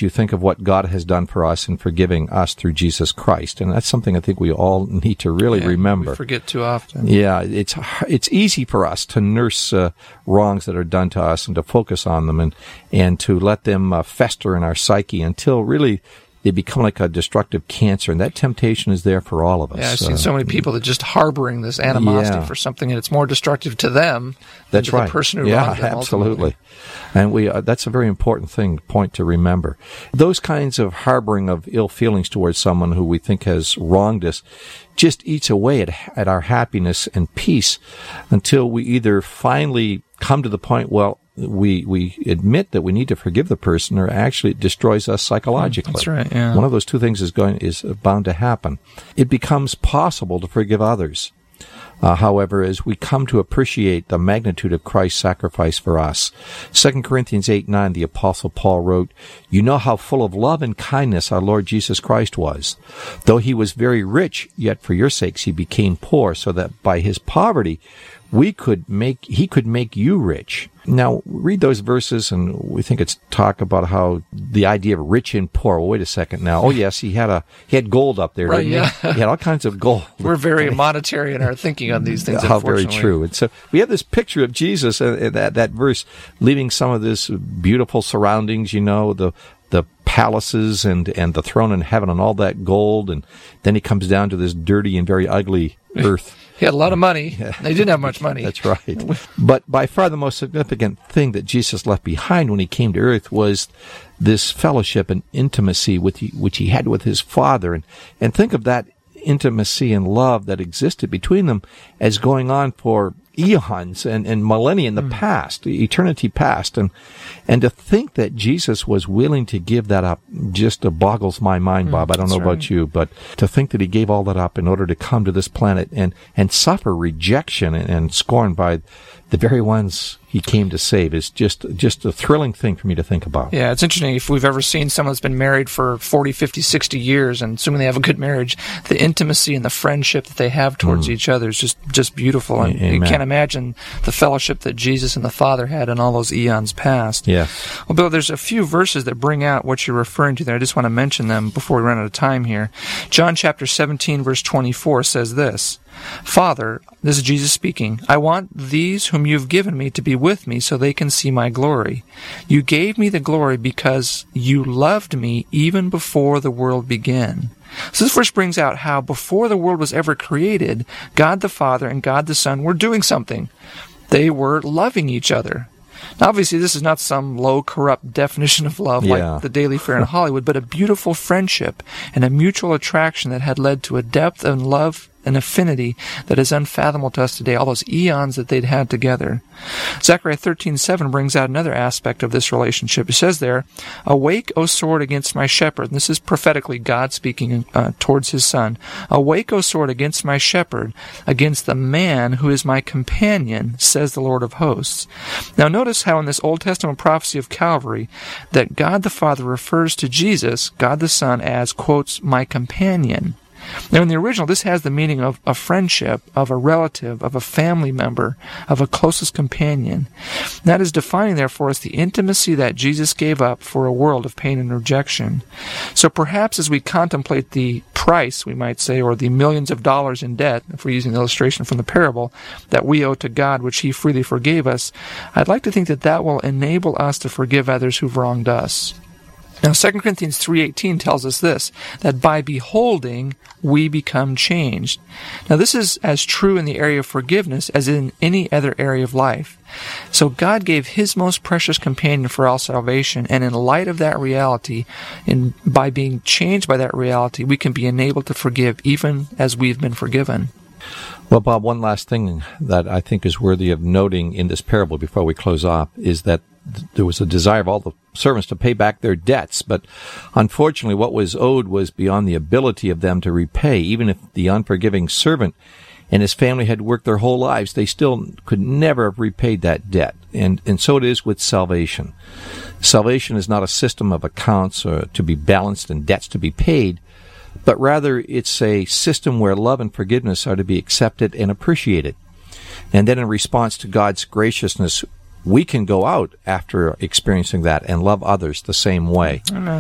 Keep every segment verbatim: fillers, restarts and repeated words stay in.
you think of what God has done for us in forgiving us through Jesus Christ. And that's something I think we all need to really yeah, remember. We forget too often. Yeah, it's it's easy for us to nurse uh, wrongs that are done to us and to focus on them and, and to let them uh, fester in our psyche until really they become like a destructive cancer, and that temptation is there for all of us. Yeah, I've seen uh, so many people that just harboring this animosity yeah. for something, and it's more destructive to them that's than to right. the person who yeah, wronged them. absolutely. Ultimately. And we uh, that's a very important thing point to remember. Those kinds of harboring of ill feelings towards someone who we think has wronged us just eats away at, at our happiness and peace until we either finally come to the point, well, we we admit that we need to forgive the person, or actually it destroys us psychologically. That's right, yeah. One of those two things is going is bound to happen. It becomes possible to forgive others. Uh, however, as we come to appreciate the magnitude of Christ's sacrifice for us. Second Corinthians eight nine, the Apostle Paul wrote, "You know how full of love and kindness our Lord Jesus Christ was. Though he was very rich, yet for your sakes he became poor, so that by his poverty we could make he could make you rich." Now, read those verses, and we think it's talk about how the idea of rich and poor. Well, wait a second now. Oh, yes, he had a he had gold up there, right? Didn't Yeah, he? He had all kinds of gold. We're very monetary in our thinking on these things. How very true. And so we have this picture of Jesus, uh, that that verse, leaving some of this beautiful surroundings. You know, the the palaces and and the throne in heaven and all that gold, and then he comes down to this dirty and very ugly earth. He had a lot of money. They didn't have much money. That's right. But by far the most significant thing that Jesus left behind when he came to earth was this fellowship and intimacy with he, which he had with his Father. And, and think of that intimacy and love that existed between them as going on for eons and, and millennia in the mm. past, eternity past. And and to think that Jesus was willing to give that up just boggles my mind, Bob. Mm, I don't know right. about you, but to think that he gave all that up in order to come to this planet and, and suffer rejection and, and scorn by the very ones he came to save is just just a thrilling thing for me to think about. Yeah, it's interesting. If we've ever seen someone that's been married for forty, fifty, sixty years, and assuming they have a good marriage, the intimacy and the friendship that they have towards mm. each other is just, just beautiful. And Amen. You can't imagine the fellowship that Jesus and the Father had in all those eons past. Yeah. Well, Bill, there's a few verses that bring out what you're referring to there. I just want to mention them before we run out of time here. John chapter seventeen, verse twenty-four says this, "Father," this is Jesus speaking, "I want these whom you've given me to be with me so they can see my glory. You gave me the glory because you loved me even before the world began." So this verse brings out how before the world was ever created, God the Father and God the Son were doing something. They were loving each other. Now, obviously, this is not some low, corrupt definition of love yeah. like the daily fare in Hollywood, but a beautiful friendship and a mutual attraction that had led to a depth and love and affinity that is unfathomable to us today, all those eons that they'd had together. Zechariah thirteen seven brings out another aspect of this relationship. It says there, "Awake, O sword, against my shepherd." And this is prophetically God speaking uh, towards his son. "Awake, O sword, against my shepherd, against the man who is my companion, says the Lord of hosts." Now notice how in this Old Testament prophecy of Calvary, that God the Father refers to Jesus, God the Son, as, quotes, "my companion." Now, in the original, this has the meaning of a friendship, of a relative, of a family member, of a closest companion. That is defining there for us the intimacy that Jesus gave up for a world of pain and rejection. So perhaps as we contemplate the price, we might say, or the millions of dollars in debt, if we're using the illustration from the parable, that we owe to God, which he freely forgave us, I'd like to think that that will enable us to forgive others who've wronged us. Now, Second Corinthians three eighteen tells us this, that by beholding, we become changed. Now, this is as true in the area of forgiveness as in any other area of life. So God gave his most precious companion for our salvation, and in light of that reality, and by being changed by that reality, we can be enabled to forgive even as we've been forgiven. Well, Bob, one last thing that I think is worthy of noting in this parable before we close off is that there was a desire of all the servants to pay back their debts, but unfortunately what was owed was beyond the ability of them to repay. Even if the unforgiving servant and his family had worked their whole lives, they still could never have repaid that debt. And and so it is with salvation. Salvation is not a system of accounts or to be balanced and debts to be paid, but rather it's a system where love and forgiveness are to be accepted and appreciated. And then in response to God's graciousness, we can go out after experiencing that and love others the same way. Amen.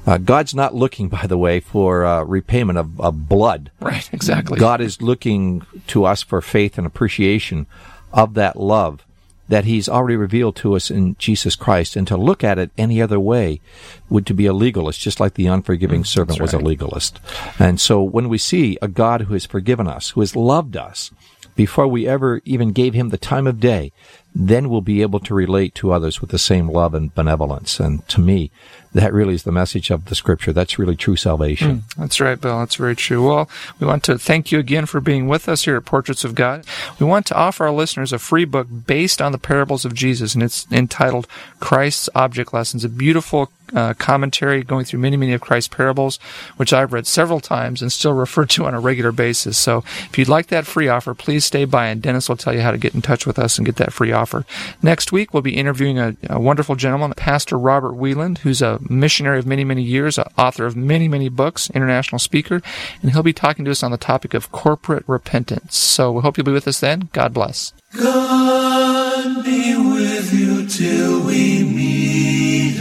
Uh, God's not looking, by the way, for uh, repayment of, of blood. Right, exactly. God is looking to us for faith and appreciation of that love that He's already revealed to us in Jesus Christ. And to look at it any other way would to be a legalist, just like the unforgiving mm, servant was right. a legalist. And so when we see a God who has forgiven us, who has loved us, before we ever even gave Him the time of day, then we'll be able to relate to others with the same love and benevolence. And to me, that really is the message of the Scripture. That's really true salvation. Mm, that's right, Bill. That's very true. Well, we want to thank you again for being with us here at Portraits of God. We want to offer our listeners a free book based on the parables of Jesus, and it's entitled Christ's Object Lessons, a beautiful uh, commentary going through many, many of Christ's parables, which I've read several times and still refer to on a regular basis. So if you'd like that free offer, please stay by, and Dennis will tell you how to get in touch with us and get that free offer. Next week, we'll be interviewing a, a wonderful gentleman, Pastor Robert Wieland, who's a missionary of many, many years, author of many, many books, international speaker, and he'll be talking to us on the topic of corporate repentance. So we hope you'll be with us then. God bless. God be with you till we meet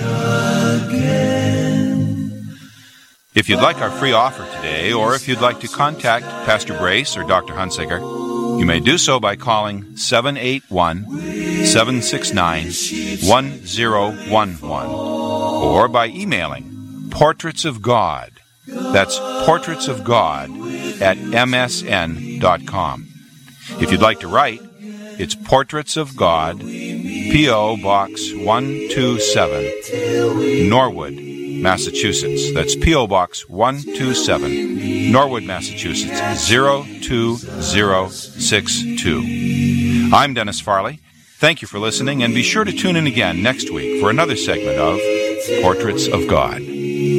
again. If you'd like our free offer today, or if you'd like to contact Pastor Brace or Doctor Hunsaker, you may do so by calling seven eight one, seven six nine, one zero one one or by emailing Portraits of God. That's Portraits of God at m s n dot com. If you'd like to write, it's Portraits of God, P O. Box one two seven, Norwood, Massachusetts. That's P O. Box one two seven, Norwood, Massachusetts, zero two zero six two. I'm Dennis Farley. Thank you for listening, and be sure to tune in again next week for another segment of Portraits of God.